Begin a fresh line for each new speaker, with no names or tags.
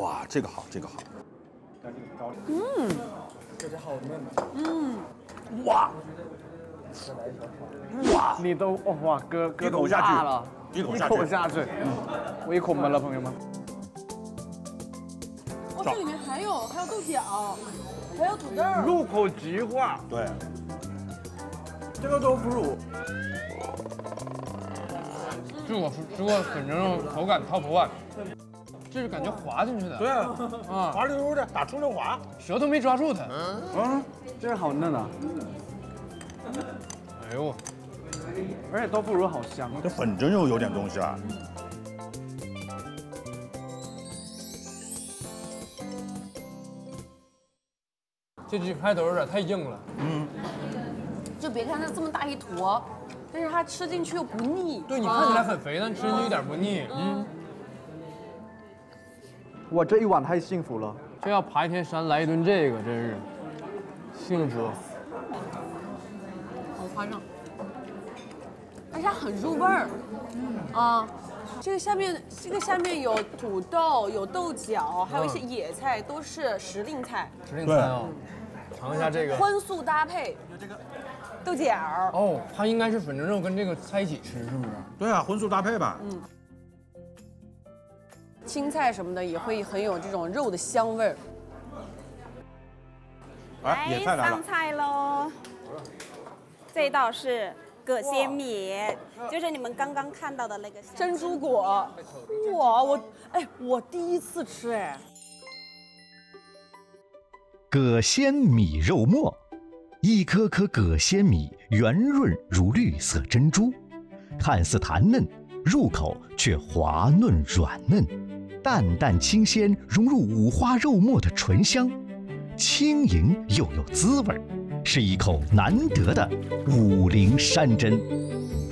哇，这个好，这个好。
这好嫩。
哇，
你都哇，哥都大了，
一口
下去，我一口闷了，朋友们。
哇，这里面还有豆角，还有土豆，
入口即化。
对，
这个豆腐乳，
这是我吃过粉蒸肉口感 top one， 这是感觉滑进去的。
对啊，滑溜溜的，打出溜滑，
舌头没抓住它。
这个好嫩啊！
哎呦，
而且豆腐乳好香。
这粉蒸肉有点东西啊。
这句开头有点太硬了。
就别看它这么大一坨，但是它吃进去又不腻。
对你看起来很肥，但吃进去一点不腻。
我这一碗太幸福了。
这要爬一天山来一顿这个，真是幸福。
好夸张，而且它很入味儿。这个下面有土豆，有豆角，还有一些野菜，都是时令菜。
时令餐哦，尝一下这个
荤素搭配，豆角。
哦，它应该是粉蒸肉跟这个菜一起吃，是不是？
对啊，荤素搭配吧。
青菜什么的也会很有这种肉的香味儿。
哎，野菜来了
上。菜喽！这道是葛鲜米，就是你们刚刚看到的那个
珍珠果，哇，我第一次吃哎。
葛鲜米肉末，一颗颗葛鲜米圆润如绿色珍珠，看似弹嫩，入口却滑嫩软嫩，淡淡清鲜融入五花肉末的醇香，轻盈又有滋味，是一口难得的武陵山珍。